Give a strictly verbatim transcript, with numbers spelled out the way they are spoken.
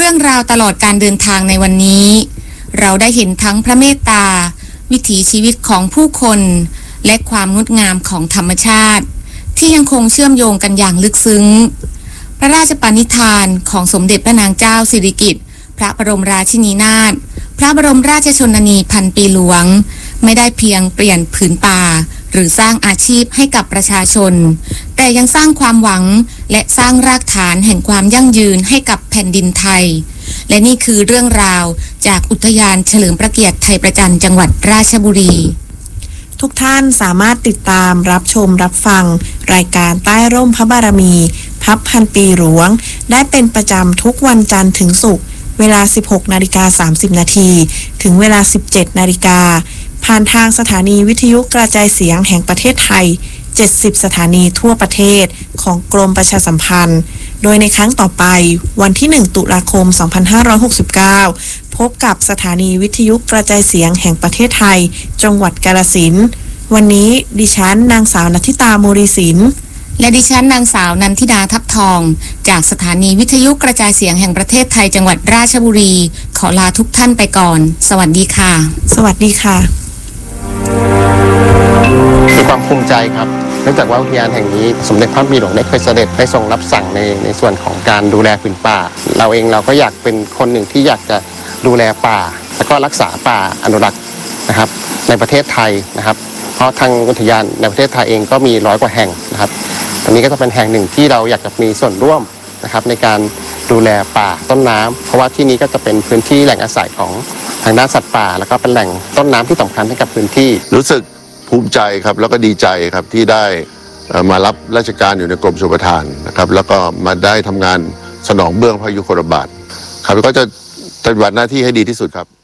รื่องราวตลอดการเดินทางในวันนี้เราได้เห็นทั้งพระเมตตาวิถีชีวิตของผู้คนและความงดงามของธรรมชาติที่ยังคงเชื่อมโยงกันอย่างลึกซึ้งพระราชปณิธานของสมเด็จพระนางเจ้าสิริกิติ์พระบรมราชินีนาถพระบรมราชชนนีพันปีหลวงไม่ได้เพียงเปลี่ยนผืนป่าหรือสร้างอาชีพให้กับประชาชนแต่ยังสร้างความหวังและสร้างรากฐานแห่งความยั่งยืนให้กับแผ่นดินไทยและนี่คือเรื่องราวจากอุทยานเฉลิมพระเกียรติไทยประจันจังหวัดราชบุรีทุกท่านสามารถติดตามรับชมรับฟังรายการใต้ร่มพระบารมีพับพันปีหลวงได้เป็นประจำทุกวันจันทร์ถึงศุกร์เวลา สิบหกนาฬิกาสามสิบนาทีถึงเวลา สิบเจ็ดนาฬิกาผ่านทางสถานีวิทยุกระจายเสียงแห่งประเทศไทยเจ็ดสิบสถานีทั่วประเทศของกรมประชาสัมพันธ์โดยในครั้งต่อไปวันที่หนึ่งตุลาคมสองพันห้าร้อยหกสิบเก้าพบกับสถานีวิทยุกระจายเสียงแห่งประเทศไทยจังหวัดกาฬสินธุ์วันนี้ดิฉันนางสาวณัฐิตาโมริศิลป์และดิฉันนางสาวนันทิดาทับทองจากสถานีวิทยุกระจายเสียงแห่งประเทศไทยจังหวัดราชบุรีขอลาทุกท่านไปก่อนสวัสดีค่ะสวัสดีค่ะมีความภูมิใจครับเนื่องจากว่าอุทยานแห่งนี้สมเด็จพระบิดกได้เคยเสด็จได้ทรงรับสั่งในในส่วนของการดูแลผืนป่าเราเองเราก็อยากเป็นคนหนึ่งที่อยากจะดูแลป่าแล้วก็รักษาป่าอนุรักษ์นะครับในประเทศไทยนะครับเพราะทางอุทยานในประเทศไทยเองก็มีร้อยกว่าแห่งนะครับอันนี้ก็จะเป็นแห่งหนึ่งที่เราอยากจะมีส่วนร่วมนะครับในการดูแลป่าต้นน้ำเพราะว่าที่นี้ก็จะเป็นพื้นที่แหล่งอาศัยของทางด้านสัตว์ป่าแล้วก็เป็นแหล่งต้นน้ำที่สำคัญให้กับพื้นที่รู้สึกภูมิใจครับแล้วก็ดีใจครับที่ได้มารับราชการอยู่ในกรมชลประทานนะครับแล้วก็มาได้ทำงานสนองเบื้องพระยุคลบาทครับก็จะปฏิบัติหน้าที่ให้ดีที่สุดครับ